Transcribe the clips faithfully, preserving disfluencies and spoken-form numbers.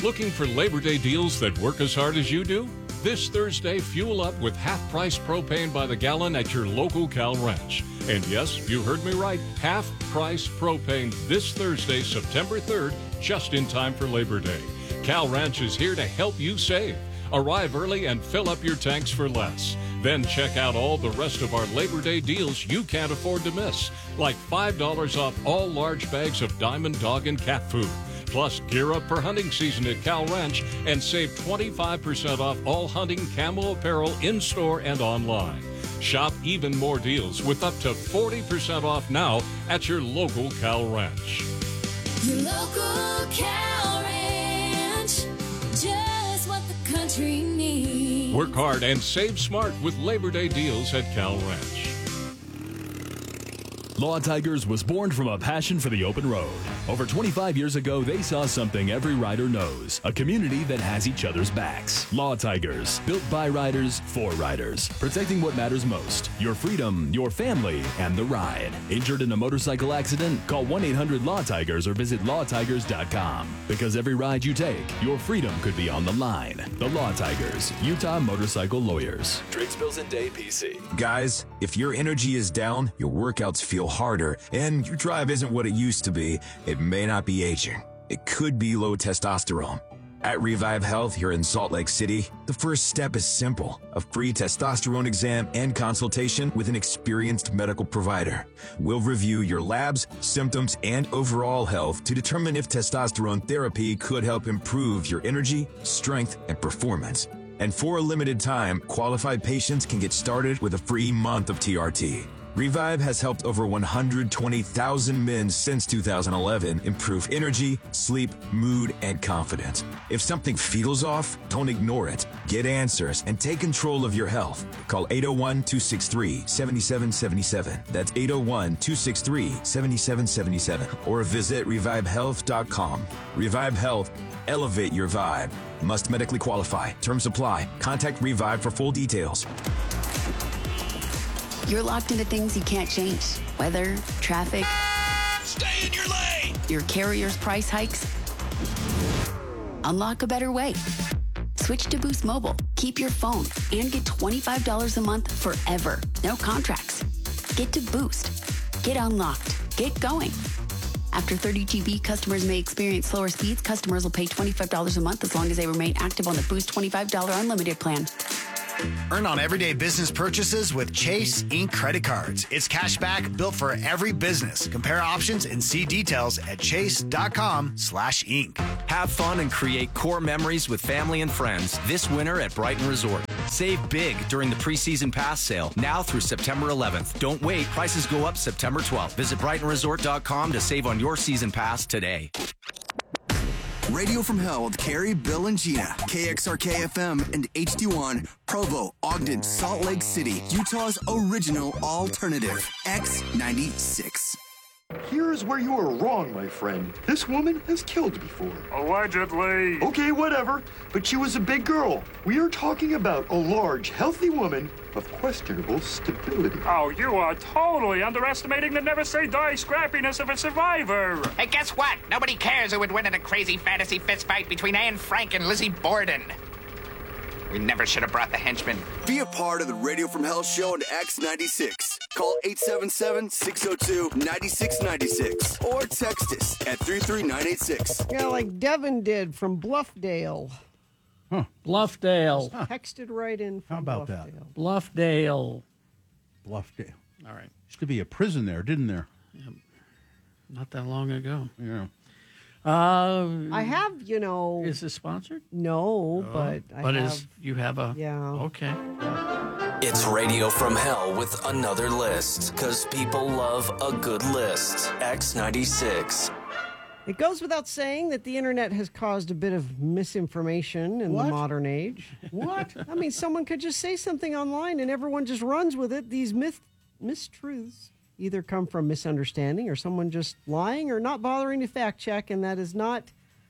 Looking for Labor Day deals that work as hard as you do? This Thursday, fuel up with half-price propane by the gallon at your local Cal Ranch. And yes, you heard me right, half-price propane this Thursday, September third, just in time for Labor Day. Cal Ranch is here to help you save. Arrive early and fill up your tanks for less. Then check out all the rest of our Labor Day deals you can't afford to miss, like five dollars off all large bags of Diamond Dog and Cat food. Plus, gear up for hunting season at Cal Ranch and save twenty-five percent off all hunting camo apparel in-store and online. Shop even more deals with up to forty percent off now at your local Cal Ranch. Your local Cal Ranch, just what the country needs. Work hard and save smart with Labor Day deals at Cal Ranch. Law Tigers was born from a passion for the open road. Over twenty-five years ago, they saw something every rider knows, a community that has each other's backs. Law Tigers, built by riders for riders, protecting what matters most, your freedom, your family, and the ride. Injured in a motorcycle accident? Call one eight hundred law tigers or visit law tigers dot com. Because every ride you take, your freedom could be on the line. The Law Tigers, Utah Motorcycle Lawyers. Trades Bills and Day P C. Guys, if your energy is down, your workouts feel harder, and your drive isn't what it used to be, it may not be aging. It could be low testosterone. At Revive Health here in Salt Lake City, the first step is simple: a free testosterone exam and consultation with an experienced medical provider. We'll review your labs, symptoms, and overall health to determine if testosterone therapy could help improve your energy, strength, and performance. And for a limited time, qualified patients can get started with a free month of T R T. Revive has helped over one hundred twenty thousand men since two thousand eleven improve energy, sleep, mood, and confidence. If something feels off, don't ignore it. Get answers and take control of your health. Call eight oh one, two six three, seven seven seven seven. That's eight oh one, two six three, seven seven seven seven. Or visit revive health dot com. Revive Health. Elevate your vibe. Must medically qualify. Terms apply. Contact Revive for full details. You're locked into things you can't change. Weather, traffic. Stay in your lane! Your carrier's price hikes. Unlock a better way. Switch to Boost Mobile. Keep your phone and get twenty-five dollars a month forever. No contracts. Get to Boost. Get unlocked. Get going. After thirty G B, customers may experience slower speeds. Customers will pay twenty-five dollars a month as long as they remain active on the Boost twenty-five dollars unlimited plan. Earn on everyday business purchases with Chase Ink credit cards. It's cash back built for every business. Compare options and see details at chase.com slash ink. Have fun and create core memories with family and friends this winter at Brighton Resort. Save big during the preseason pass sale, now through September eleventh. Don't wait. Prices go up September twelfth. Visit brighton resort dot com to save on your season pass today. Radio from Hell with Carrie, Bill, and Gina. K X R K F M and H D one, Provo, Ogden, Salt Lake City, Utah's original alternative, X ninety-six. Here's where you are wrong, my friend. This woman has killed before. Allegedly. Okay, whatever. But she was a big girl. We are talking about a large, healthy woman of questionable stability. Oh, you are totally underestimating the never say die scrappiness of a survivor. Hey, guess what? Nobody cares who would win in a crazy fantasy fistfight between Anne Frank and Lizzie Borden. We never should have brought the henchman. Be a part of the Radio from Hell show on X ninety-six. Call eight seven seven, six oh two, nine six nine six or text us at three three nine eight six. Yeah, like Devin did from Bluffdale. Huh. Bluffdale. Just texted right in from How about Bluffdale. that? Bluffdale. Bluffdale. All right. Used to be a prison there, didn't there? Yeah. Not that long ago. Yeah. Uh, I have, you know. Is this sponsored? No, Oh, but I but have. is you have a Yeah. Okay. It's Radio from Hell with another list, because people love a good list. X ninety-six. It goes without saying that the internet has caused a bit of misinformation in What? the modern age. What? I mean, someone could just say something online and everyone just runs with it. These myth mistruths either come from misunderstanding or someone just lying or not bothering to fact check, and that is not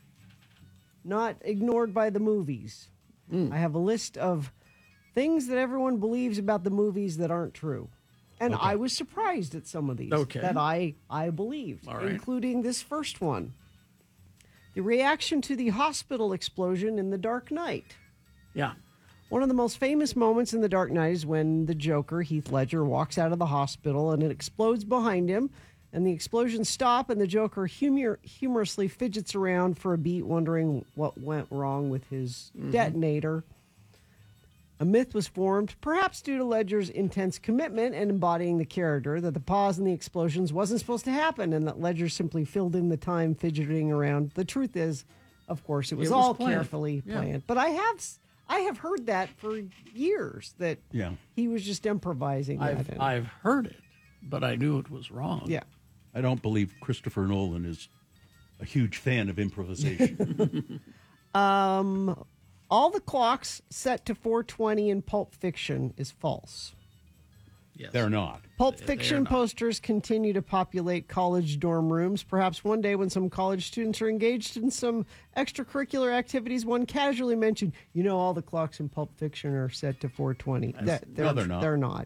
not ignored by the movies. Mm. I have a list of things that everyone believes about the movies that aren't true. And Okay. I was surprised at some of these Okay. that I, I believed, All right. including this first one. The reaction to the hospital explosion in The Dark Knight. Yeah. One of the most famous moments in The Dark Knight is when the Joker, Heath Ledger, walks out of the hospital and it explodes behind him, and the explosions stop, and the Joker humor- humorously fidgets around for a beat, wondering what went wrong with his Mhm. detonator. A myth was formed, perhaps due to Ledger's intense commitment and embodying the character, that the pause in the explosions wasn't supposed to happen and that Ledger simply filled in the time fidgeting around. The truth is, of course, it was, It was all planned. carefully Yeah. planned. But I have I have heard that for years, that Yeah. he was just improvising I've, that in. I've heard it, but I knew it was wrong. Yeah. I don't believe Christopher Nolan is a huge fan of improvisation. Um, all the clocks set to four twenty in Pulp Fiction is false. Yes. They're not. Pulp They- they are Fiction not. posters continue to populate college dorm rooms. Perhaps one day when some college students are engaged in some extracurricular activities, one casually mentioned, you know, all the clocks in Pulp Fiction are set to four twenty. That's- That- no, they're not. They're not.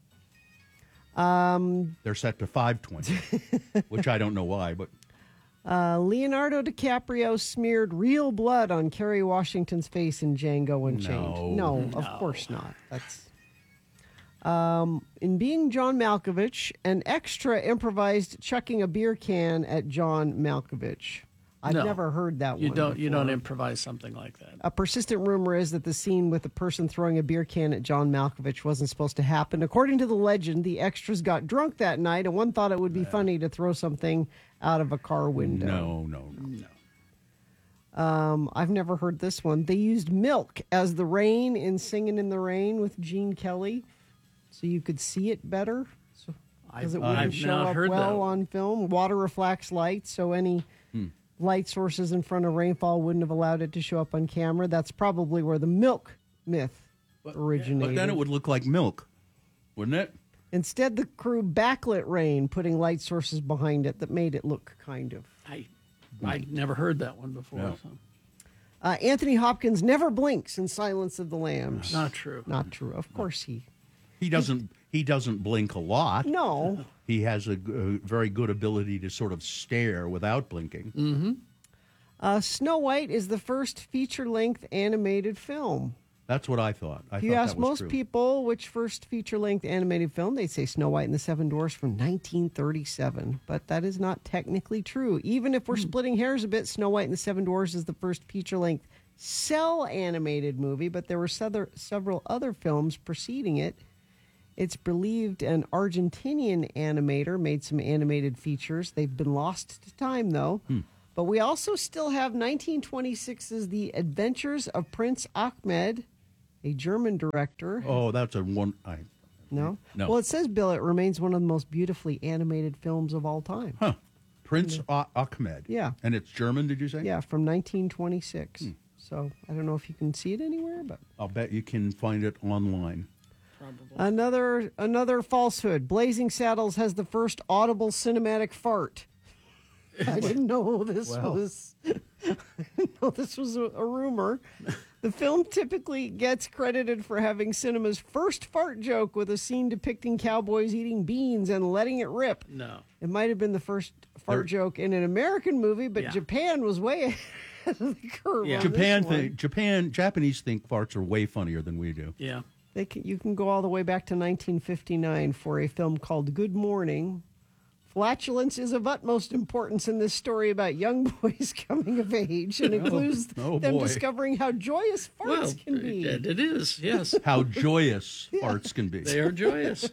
Um, They're set to five twenty, which I don't know why, but uh, Leonardo DiCaprio smeared real blood on Kerry Washington's face in Django Unchained. No. no, of course not. That's um, in Being John Malkovich, an extra improvised chucking a beer can at John Malkovich. I've No. never heard that You one. don't. You don't before. improvise something like that. A persistent rumor is that the scene with the person throwing a beer can at John Malkovich wasn't supposed to happen. According to the legend, the extras got drunk that night, and one thought it would be funny to throw something out of a car window. no, no, no. Um, I've never heard this one. They used milk as the rain in Singing in the Rain with Gene Kelly, so you could see it better. So, because it I've- wouldn't I've show not up heard well that. on film. Water reflects light, so any Hmm. light sources in front of rainfall wouldn't have allowed it to show up on camera. That's probably where the milk myth originated. But then it would look like milk, wouldn't it? Instead, the crew backlit rain, putting light sources behind it that made it look kind of. I I never heard that one before. Yeah. So. Uh, Anthony Hopkins never blinks in Silence of the Lambs. Not true. Not true. Of course he. He doesn't. He doesn't blink a lot. No. He has a, g- a very good ability to sort of stare without blinking. Mm-hmm. Uh, Snow White is the first feature-length animated film. That's what I thought. I If thought you ask that was most true. people which first feature-length animated film, they'd say Snow White and the Seven Dwarfs from nineteen thirty-seven. But that is not technically true. Even if we're splitting hairs a bit, Snow White and the Seven Dwarfs is the first feature-length cell animated movie, but there were several, several other films preceding it. It's believed an Argentinian animator made some animated features. They've been lost to time, though. Hmm. But we also still have nineteen twenty-six's The Adventures of Prince Ahmed, a German director. Oh, that's a one. I, No? No. Well, it says, Bill, it remains one of the most beautifully animated films of all time. Huh. Prince Ah- Ahmed. Yeah. And it's German, did you say? Yeah, from nineteen twenty-six. Hmm. So I don't know if you can see it anywhere, but I'll bet you can find it online. another another falsehood. Blazing Saddles has the first audible cinematic fart. I didn't know this Well. was. I didn't know this was a, a rumor. The film typically gets credited for having cinema's first fart joke with a scene depicting cowboys eating beans and letting it rip. No. It might have been the first fart There- joke in an American movie, but Yeah. Japan was way ahead of the curve. Yeah. on Japan, this one. think, Japan, Japanese think farts are way funnier than we do. Yeah. They can, you can go all the way back to nineteen fifty-nine for a film called Good Morning. Flatulence is of utmost importance in this story about young boys coming of age and includes oh them boy. discovering how joyous farts Well, can be. it, it is. Yes. How joyous farts can be. They are joyous.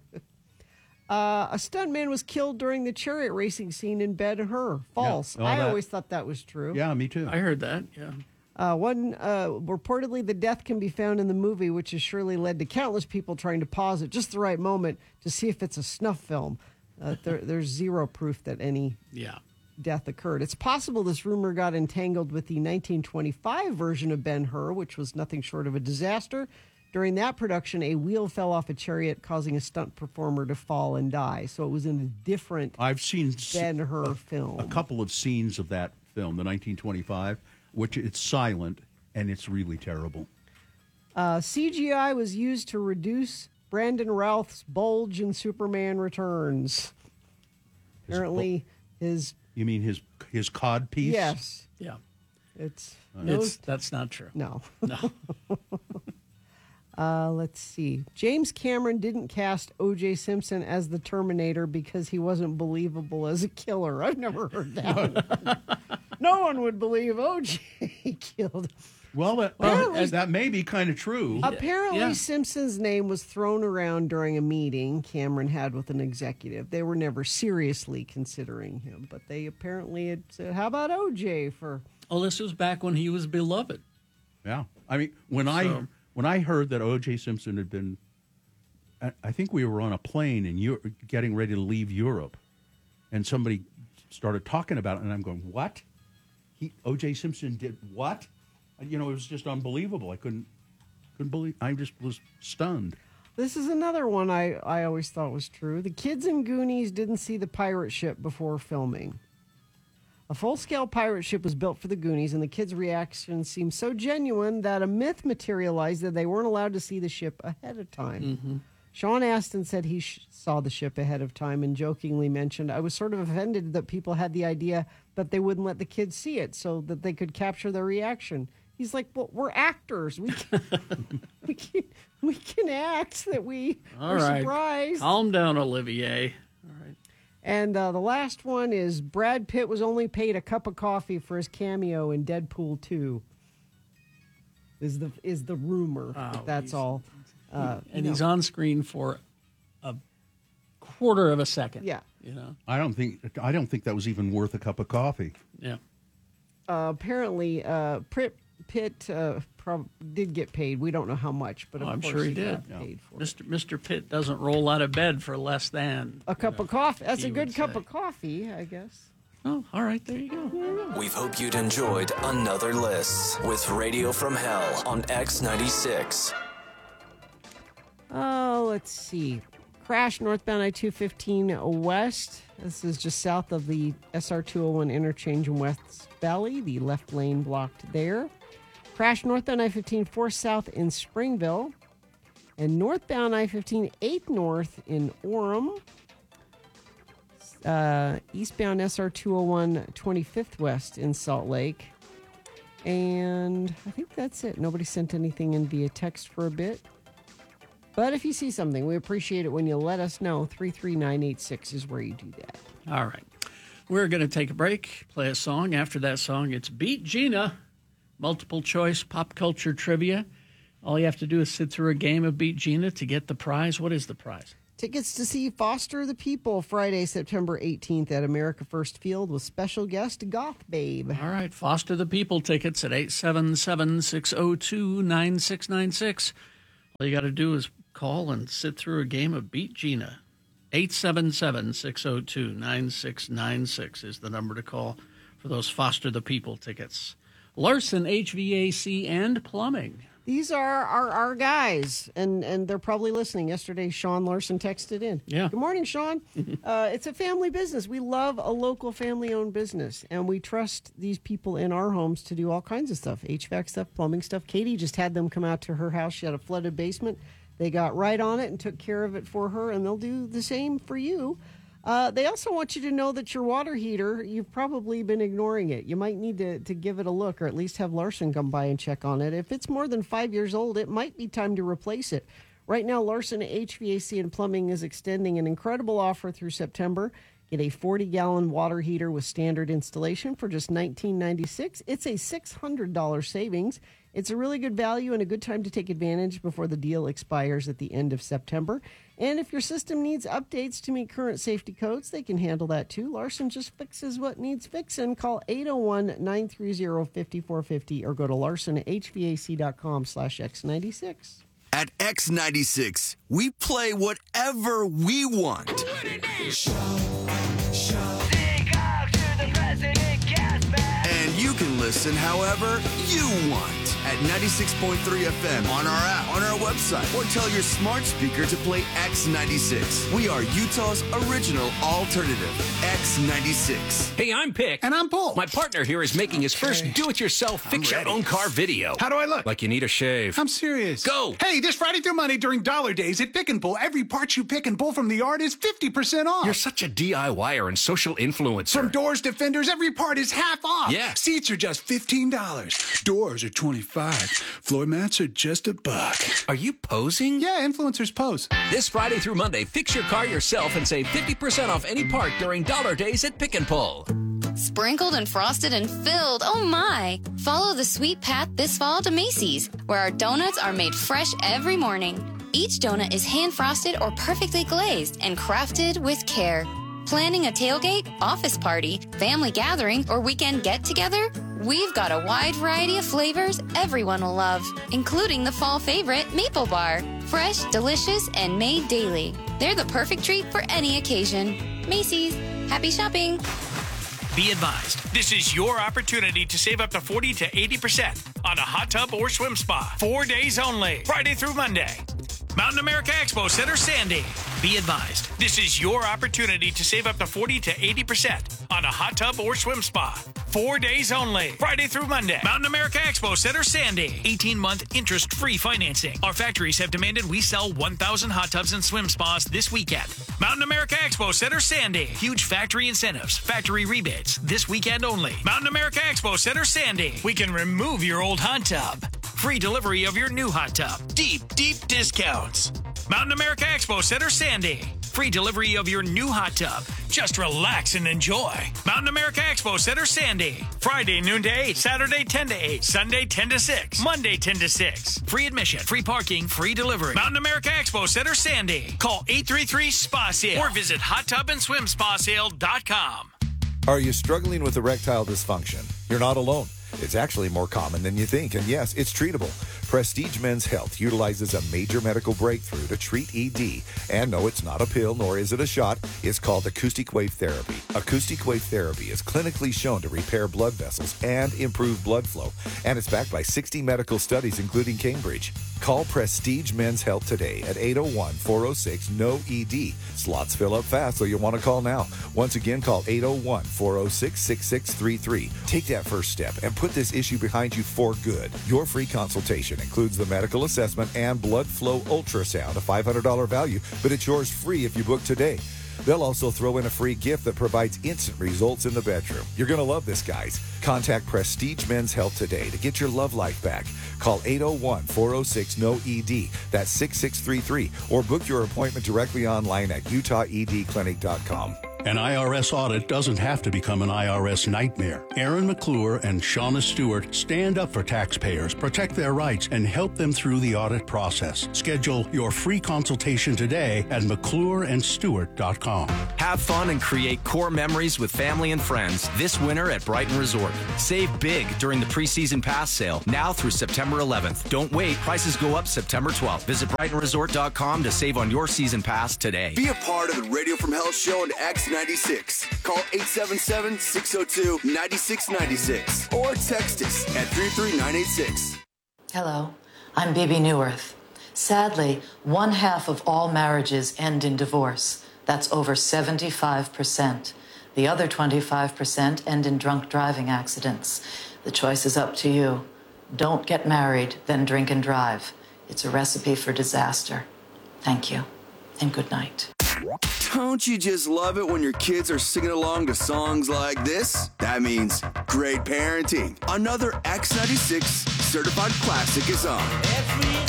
Uh, a stuntman was killed during the chariot racing scene in Ben-Hur. False. Yeah, oh, I that- always thought that was true. Yeah, me too. I heard that. Yeah. Uh, one uh, reportedly, the death can be found in the movie, which has surely led to countless people trying to pause at just the right moment to see if it's a snuff film. Uh, there, there's zero proof that any Yeah. death occurred. It's possible this rumor got entangled with the nineteen twenty-five version of Ben-Hur, which was nothing short of a disaster. During that production, a wheel fell off a chariot, causing a stunt performer to fall and die. So it was in a different I've seen s- Ben-Hur a, film. a couple of scenes of that film, the nineteen twenty-five, which it's silent and it's really terrible. Uh, C G I was used to reduce Brandon Routh's bulge in Superman Returns. His Apparently, his You mean his his cod piece? yes, Yeah. It's, It's that's not true. No. No. Uh, let's see. James Cameron didn't cast O J Simpson as the Terminator because he wasn't believable as a killer. I've never heard that one. No one would believe O J killed him. Well, that, Apparently- that may be kind of true. Apparently, Yeah. Simpson's name was thrown around during a meeting Cameron had with an executive. They were never seriously considering him, but they apparently had said, how about O J for... Oh, this was back when he was beloved. Yeah. I mean, when I So- when I heard that O J Simpson had been, I, I think we were on a plane and you getting ready to leave Europe, and somebody started talking about it, and I'm going, what? He O J Simpson did what? You know, it was just unbelievable. I couldn't couldn't believe. I just was stunned. This is another one I, I always thought was true. The kids in Goonies didn't see the pirate ship before filming. A full-scale pirate ship was built for the Goonies, and the kids' reaction seemed so genuine that a myth materialized that they weren't allowed to see the ship ahead of time. Mm-hmm. Sean Astin said he sh- saw the ship ahead of time and jokingly mentioned, I was sort of offended that people had the idea that they wouldn't let the kids see it so that they could capture their reaction. He's like, well, we're actors. We can, we can, we can act that we All are right. surprised. Calm down, Olivier. And uh, the last one is Brad Pitt was only paid a cup of coffee for his cameo in Deadpool two. Is the is the rumor? Oh, if that's all. Uh, and no. he's on screen for a quarter of a second. Yeah. You know. I don't think I don't think that was even worth a cup of coffee. Yeah. Uh, apparently, uh, Pitt, Pitt uh, prob- did get paid. We don't know how much, but Oh, of I'm course sure he did. got paid for it. Mister Mister Pitt doesn't roll out of bed for less than A cup of coffee. That's he a good would cup say. of coffee, I guess. Oh, all right. There you go. We hope you'd enjoyed another list with Radio from Hell on X ninety-six. Oh, let's see. Crash northbound I two fifteen west. This is just south of the S R two oh one interchange in West Valley. The left lane blocked there. Crash northbound I fifteen four south in Springville. And northbound I fifteen eight north in Orem. Uh, eastbound S R two oh one twenty-fifth west in Salt Lake. And I think that's it. Nobody sent anything in via text for a bit. But if you see something, we appreciate it when you let us know. three three nine eight six is where you do that. All right. We're going to take a break, play a song. After that song, it's Beat Gina, multiple choice pop culture trivia. All you have to do is sit through a game of Beat Gina to get the prize. What is the prize? Tickets to see Foster the People Friday, September eighteenth at America First Field with special guest Goth Babe. All right. Foster the People tickets at eight seven seven, six zero two, nine six nine six. All you got to do is call and sit through a game of Beat Gina. eight seven seven, six zero two, nine six nine six is the number to call for those Foster the People tickets. Larson H V A C and Plumbing. These are our, our guys, and, and they're probably listening. Yesterday, Sean Larson texted in. Yeah. Good morning, Sean. uh, it's a family business. We love a local family-owned business, and we trust these people in our homes to do all kinds of stuff, H V A C stuff, plumbing stuff. Katie just had them come out to her house. She had a flooded basement. They got right on it and took care of it for her, and they'll do the same for you. Uh, they also want you to know that your water heater, you've probably been ignoring it. You might need to, to give it a look, or at least have Larson come by and check on it. If it's more than five years old, it might be time to replace it. Right now, Larson H V A C and Plumbing is extending an incredible offer through September. Get a forty-gallon water heater with standard installation for just nineteen ninety-six dollars. It's a six hundred dollars savings. It's a really good value and a good time to take advantage before the deal expires at the end of September. And if your system needs updates to meet current safety codes, they can handle that too. Larson just fixes what needs fixing. Call eight oh one, nine three zero, five four five zero or go to larson h v a c dot com slash x ninety-six. At X ninety-six, we play whatever we want. And you can listen however you want at ninety-six point three F M, on our app, on our website, or tell your smart speaker to play X ninety-six. We are Utah's original alternative. X ninety-six. Hey, I'm Pick. And I'm Paul. My partner here is making his first do-it-yourself fix-your-own-car video. How do I look? Like you need a shave. I'm serious. Go! Hey, this Friday through Monday during Dollar Days at Pick and Pull, every part you pick and pull from the yard is fifty percent off. You're such a DIYer and social influencer. From doors to fenders, every part is half off. Yeah. Seats are just fifteen dollars. Doors are twenty-five dollars. Floor mats are just a buck. Are you posing? Yeah, influencers pose. This Friday through Monday, fix your car yourself and save fifty percent off any part during Dollar Days at Pick and Pull. Sprinkled and frosted and filled, oh my! Follow the sweet path this fall to Macy's, where our donuts are made fresh every morning. Each donut is hand-frosted or perfectly glazed and crafted with care. Planning a tailgate, office party, family gathering, or weekend get-together? We've got a wide variety of flavors everyone will love, including the fall favorite, Maple Bar. Fresh, delicious, and made daily. They're the perfect treat for any occasion. Macy's. Happy shopping. Be advised, this is your opportunity to save up to forty to eighty percent on a hot tub or swim spa. Four days only, Friday through Monday. Mountain America Expo Center, Sandy. Be advised, this is your opportunity to save up to forty to eighty percent on a hot tub or swim spa. Four days only, Friday through Monday. Mountain America Expo Center, Sandy. eighteen-month interest-free financing. Our factories have demanded we sell one thousand hot tubs and swim spas this weekend. Mountain America Expo Center, Sandy. Huge factory incentives, factory rebates, this weekend only. Mountain America Expo Center, Sandy. We can remove your old hot tub. Free delivery of your new hot tub. Deep, deep discounts. Mountain America Expo Center, Sandy. Free delivery of your new hot tub. Just relax and enjoy. Mountain America Expo Center, Sandy. Friday noon to eight, Saturday ten to eight, Sunday ten to six, Monday ten to six. Free admission, free parking, free delivery. Mountain America Expo Center, Sandy. Call eight three three S P A sale or visit hot tub and swim spa sale dot com. Are you struggling with erectile dysfunction? You're not alone. It's actually more common than you think, and yes, it's treatable. Prestige Men's Health utilizes a major medical breakthrough to treat E D. And no, it's not a pill, nor is it a shot. It's called acoustic wave therapy. Acoustic wave therapy is clinically shown to repair blood vessels and improve blood flow. And it's backed by sixty medical studies, including Cambridge. Call Prestige Men's Health today at eight oh one, four oh six, N O E D. Slots fill up fast, so you want to call now. Once again, call eight oh one, four oh six, six six three three. Take that first step and put this issue behind you for good. Your free consultation includes the medical assessment and blood flow ultrasound, a five hundred dollars value, but it's yours free if you book today. They'll also throw in a free gift that provides instant results in the bedroom. You're going to love this, guys. Contact Prestige Men's Health today to get your love life back. Call eight oh one, four oh six, N O E D. That's six six three three. Or book your appointment directly online at utah e d clinic dot com. An I R S audit doesn't have to become an I R S nightmare. Aaron McClure and Shauna Stewart stand up for taxpayers, protect their rights, and help them through the audit process. Schedule your free consultation today at mcclure and stewart dot com. Have fun and create core memories with family and friends this winter at Brighton Resort. Save big during the preseason pass sale, now through September eleventh. Don't wait. Prices go up September twelfth. Visit brighton resort dot com to save on your season pass today. Be a part of the Radio from Hell show on X ninety-six. Call eight seven seven, six oh two, nine six nine six or text us at three three nine eight six. Hello, I'm Bibi Neuwirth. Sadly, one half of all marriages end in divorce. That's over seventy-five percent. The other twenty-five percent end in drunk driving accidents. The choice is up to you. Don't get married, then drink and drive. It's a recipe for disaster. Thank you, and good night. Don't you just love it when your kids are singing along to songs like this? That means great parenting. Another X ninety-six certified classic is on. Every